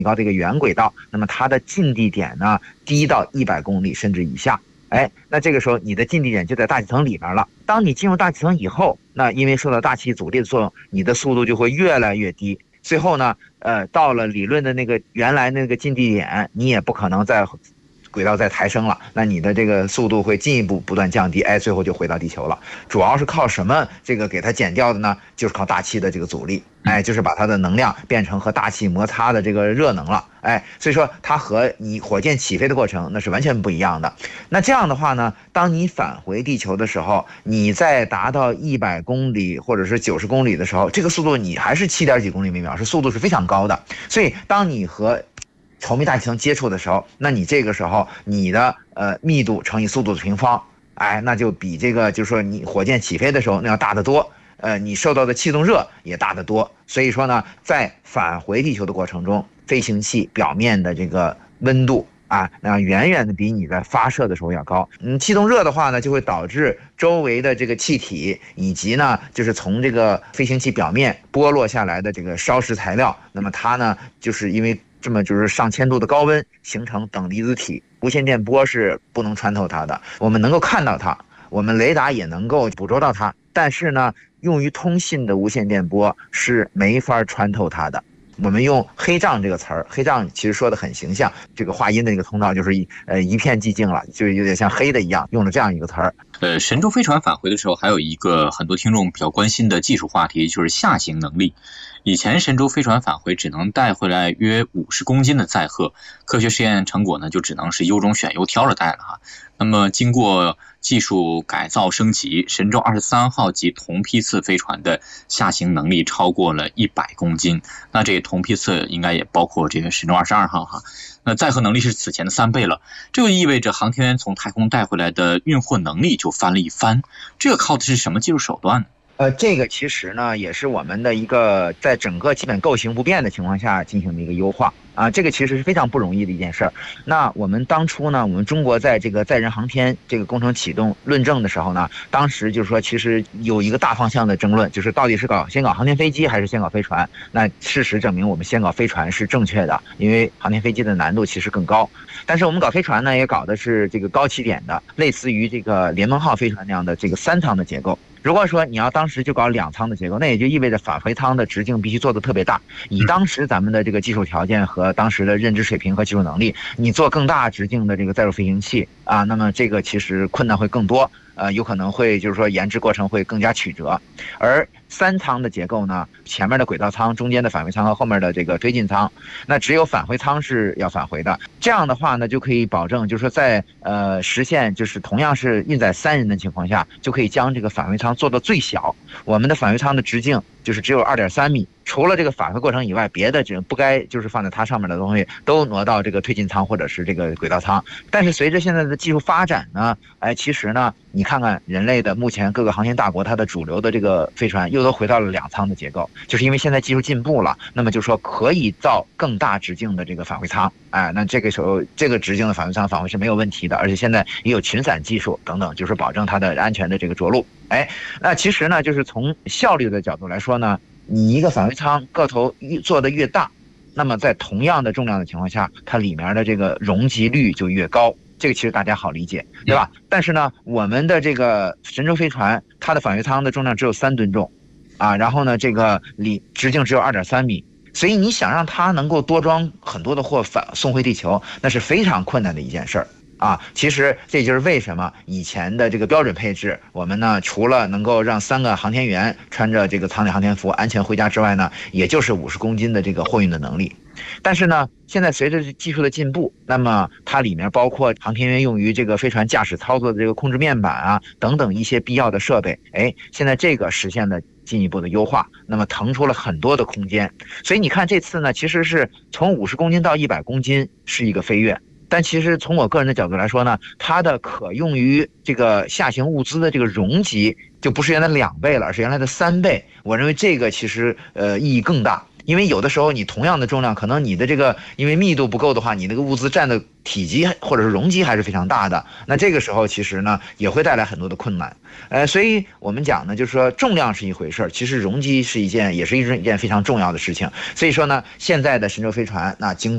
高这个原轨道，那么它的近地点呢低到100公里甚至以下。那这个时候你的近地点就在大气层里面了。当你进入大气层以后，那因为受到大气阻力的作用，你的速度就会越来越低。最后呢，到了理论的那个原来那个近地点，你也不可能再轨道再抬升了，那你的这个速度会进一步不断降低，最后就回到地球了。主要是靠什么这个给它减掉的呢？就是靠大气的这个阻力，就是把它的能量变成和大气摩擦的这个热能了，所以说它和你火箭起飞的过程那是完全不一样的。那这样的话呢，当你返回地球的时候，你在达到100公里或者是90公里的时候，这个速度你还是7点几公里每秒，速度是非常高的。所以当你和稠密大气层接触的时候，那你这个时候你的密度乘以速度的平方，那就比这个就是说你火箭起飞的时候那要大得多，你受到的气动热也大得多。所以说呢，在返回地球的过程中，飞行器表面的这个温度那远远的比你在发射的时候要高。气动热的话呢，就会导致周围的这个气体以及呢，就是从这个飞行器表面剥落下来的这个烧蚀材料，那么它呢，就是因为这么就是上千度的高温形成等离子体，无线电波是不能穿透它的。我们能够看到它，我们雷达也能够捕捉到它，但是呢，用于通信的无线电波是没法穿透它的。我们用黑障这个词儿，黑障其实说的很形象，这个话音的这个通道就是一片寂静了，就有点像黑的一样，用了这样一个词儿。 神舟飞船返回的时候，还有一个很多听众比较关心的技术话题，就是下行能力。以前神舟飞船返回只能带回来约50公斤的载荷，科学实验成果呢就只能是优中选优挑着带了哈。那么经过技术改造升级，神舟23号级同批次飞船的下行能力超过了100公斤。那这同批次应该也包括这个神舟22号哈。那载荷能力是此前的3倍了，这就意味着航天员从太空带回来的运货能力就翻了一番。这个靠的是什么技术手段呢？ 这个其实呢，也是我们的一个在整个基本构型不变的情况下进行的一个优化这个其实是非常不容易的一件事儿。那我们当初呢，我们中国在这个载人航天这个工程启动论证的时候呢，当时就是说其实有一个大方向的争论，就是到底是先搞航天飞机还是先搞飞船。那事实证明我们先搞飞船是正确的，因为航天飞机的难度其实更高。但是我们搞飞船呢，也搞的是这个高起点的，类似于这个联盟号飞船那样的这个3舱的结构。如果说你要当时就搞2舱的结构，那也就意味着返回舱的直径必须做得特别大。以当时咱们的这个技术条件和当时的认知水平和技术能力，你做更大直径的这个载入飞行器那么这个其实困难会更多，有可能会就是说研制过程会更加曲折。而3舱的结构呢，前面的轨道舱、中间的返回舱和后面的这个推进舱，那只有返回舱是要返回的。这样的话呢，就可以保证就是说在实现就是同样是运载3人的情况下，就可以将这个返回舱做到最小。我们的返回舱的直径就是只有2.3米，除了这个返回过程以外，别的不该就是放在它上面的东西都挪到这个推进舱或者是这个轨道舱。但是随着现在的技术发展呢，其实呢，你看看人类的目前各个航天大国，它的主流的这个飞船又都回到了2舱的结构，就是因为现在技术进步了，那么就说可以造更大直径的这个返回舱。那这个时候这个直径的返回舱返回是没有问题的，而且现在也有群散技术等等，就是保证它的安全的这个着陆。那其实呢，就是从效率的角度来说呢，你一个返回舱个头做得越大，那么在同样的重量的情况下，它里面的这个容积率就越高。这个其实大家好理解，对吧？但是呢，我们的这个神舟飞船，它的返回舱的重量只有3吨重然后呢，这个直径只有2.3米，所以你想让它能够多装很多的货送回地球，那是非常困难的一件事儿。其实这就是为什么以前的这个标准配置，我们呢除了能够让3个航天员穿着这个舱内航天服安全回家之外呢，也就是50公斤的这个货运的能力。但是呢，现在随着技术的进步，那么它里面包括航天员用于这个飞船驾驶操作的这个控制面板等等一些必要的设备，现在这个实现了进一步的优化，那么腾出了很多的空间。所以你看这次呢，其实是从50公斤到100公斤是一个飞跃。但其实从我个人的角度来说呢，它的可用于这个下行物资的这个容积就不是原来2倍了，而是原来的3倍。我认为这个其实意义更大。因为有的时候你同样的重量，可能你的这个因为密度不够的话，你那个物资占的体积或者是容积还是非常大的，那这个时候其实呢也会带来很多的困难。所以我们讲呢，就是说重量是一回事，其实容积是也是一件非常重要的事情。所以说呢，现在的神舟飞船那经过